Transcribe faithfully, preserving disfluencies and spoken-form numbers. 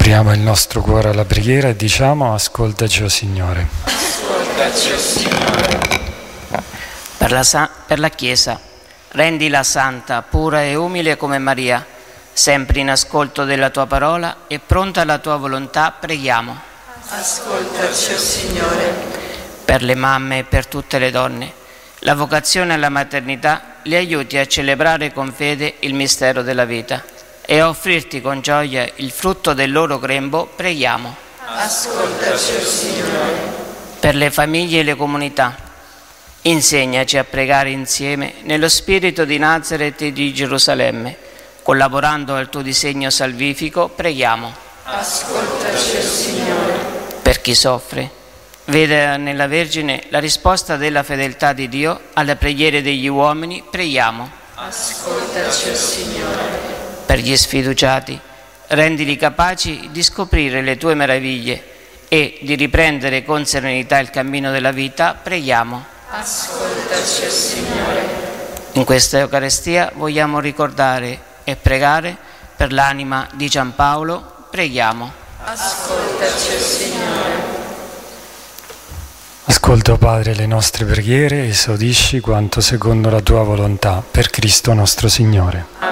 Apriamo il nostro cuore alla preghiera e diciamo: ascoltaci, o Signore. Ascoltaci, o Signore. Per la, sa- per la Chiesa, rendila santa, pura e umile come Maria, sempre in ascolto della tua parola e pronta alla tua volontà, preghiamo. Ascoltaci, o Signore. Per le mamme e per tutte le donne, la vocazione alla maternità le aiuti a celebrare con fede il mistero della vita e a offrirti con gioia il frutto del loro grembo, preghiamo. Ascoltaci, o Signore. Per le famiglie e le comunità, insegnaci a pregare insieme nello spirito di Nazaret e di Gerusalemme, collaborando al tuo disegno salvifico, preghiamo. Ascoltaci, o Signore. Per chi soffre, veda nella Vergine la risposta della fedeltà di Dio alle preghiere degli uomini, preghiamo. Ascoltaci, o Signore. Per gli sfiduciati, rendili capaci di scoprire le tue meraviglie e di riprendere con serenità il cammino della vita, preghiamo. Ascoltaci, o Signore. In questa Eucaristia vogliamo ricordare e pregare per l'anima di Giampaolo, preghiamo. Ascoltaci, o Signore. Ascolta, o Padre, le nostre preghiere e esaudisci quanto secondo la tua volontà, per Cristo nostro Signore.